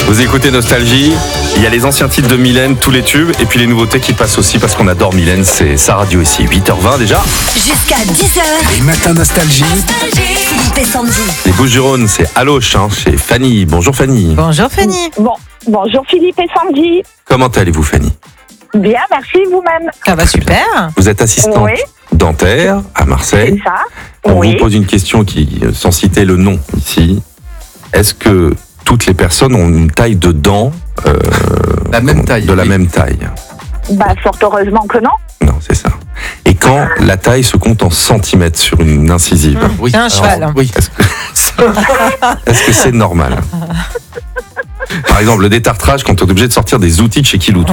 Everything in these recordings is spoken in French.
Vous écoutez Nostalgie, il y a les anciens titres de Mylène, tous les tubes, et puis les nouveautés qui passent aussi parce qu'on adore Mylène, c'est sa radio ici, 8h20 déjà. Jusqu'à 10h. Les matins Nostalgie. Philippe et Sandy. Les Bouches-du-Rhône, c'est Aloche, chez Fanny. Bonjour Fanny. Bonjour Fanny. Bonjour Philippe et Sandy. Comment allez-vous Fanny? Bien, merci vous-même. Ça va super. Vous êtes assistante Oui. dentaire à Marseille. C'est ça. On Oui. vous pose une question qui, sans citer le nom ici, est-ce que toutes les personnes ont une taille de dents La même taille, de la oui. même taille? Bah, fort heureusement que non. Non, c'est ça. Et quand la taille se compte en centimètres sur une incisive, Oui. C'est un cheval. Oui. est-ce que c'est normal? Par exemple, le détartrage quand on est obligé de sortir des outils de chez Kiloutou.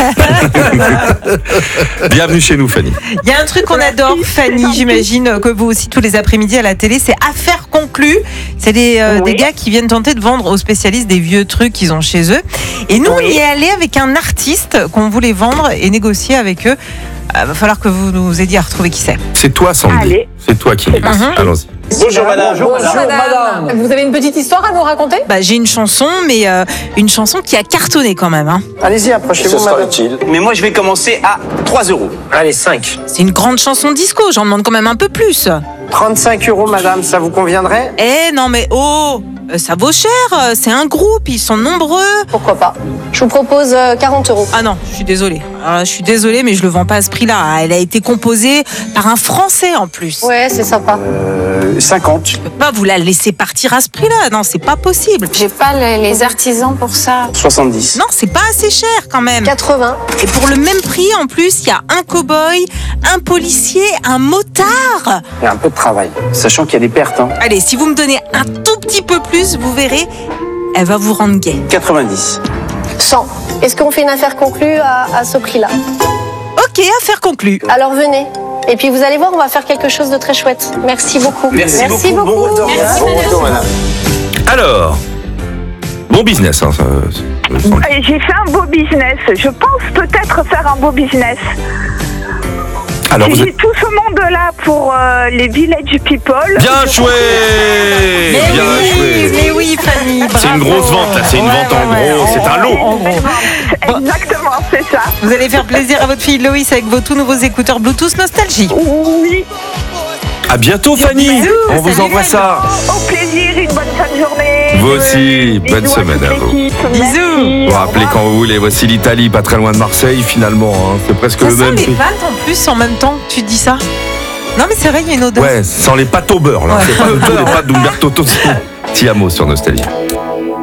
Bienvenue chez nous, Fanny. Il y a un truc qu'on adore, Fanny, j'imagine que vous aussi tous les après-midi à la télé, c'est Affaires conclues. C'est des Oui. gars qui viennent tenter de vendre aux spécialistes des vieux trucs qu'ils ont chez eux. Et nous, on y est allé avec un artiste qu'on voulait vendre et négocier avec eux. Va falloir que vous nous aidiez à retrouver qui c'est. C'est toi, Sandy. Allez. C'est toi qui négocie. Allons-y. Bonjour madame. Bonjour madame. Vous avez une petite histoire à nous raconter? Bah, j'ai une chanson, mais une chanson qui a cartonné quand même. Hein. Allez-y, Ce approchez-vous sera madame. utile. Mais moi je vais commencer à 3 €. Allez, 5. C'est une grande chanson disco, j'en demande quand même un peu plus. 35 € madame, ça vous conviendrait? Eh non mais ça vaut cher, c'est un groupe, ils sont nombreux. Pourquoi pas? Je vous propose 40 €. Ah non, je suis désolée. Je suis désolée, mais je le vends pas à ce prix-là. Elle a été composée par un Français en plus. Ouais, c'est sympa. 50. Je peux pas vous la laisser partir à ce prix-là. Non, c'est pas possible. J'ai pas les artisans pour ça. 70. Non, c'est pas assez cher quand même. 80. Et pour le même prix, en plus, il y a un cow-boy, un policier, un motard. Il y a un peu de travail. Sachant qu'il y a des pertes. Allez, si vous me donnez un tout petit peu plus, vous verrez, elle va vous rendre gay. 90. 100. Est-ce qu'on fait une affaire conclue à ce prix-là? Ok, affaire conclue. Alors venez. Et puis vous allez voir, on va faire quelque chose de très chouette. Merci beaucoup. Merci beaucoup. Bon retour. Merci, Bon madame. retour madame. Alors, bon business, hein, ça me semble. Et j'ai fait un beau business. Je pense peut-être faire un beau business. Alors, vous J'ai êtes... tout ce monde-là pour les Village People. Bien joué. Bien joué. Mais oui, Fanny. C'est une bravo. grosse vente, là. C'est une vente en gros. C'est un lot. En gros. Exactement, c'est ça. Vous allez faire plaisir à votre fille Loïs avec vos tout nouveaux écouteurs Bluetooth Nostalgie. Oui. À bientôt, Fanny. Bisous, On vous salut, envoie Fanny. ça. Au plaisir, une bonne fin de journée. Vous aussi, Bisous bonne semaine à vous. l'équipe. Bisous. Merci. Vous rappelez quand vous voulez. Voici l'Italie, pas très loin de Marseille, finalement. Hein. C'est presque Ça le sent même les prix. pâtes en plus en même temps que tu dis ça. Non mais c'est vrai, il y a une odeur. Ouais, sans les pâtes au beurre, là. Ouais. C'est pas du tout les pâtes d'Umberto Tiamo sur Nostalgie.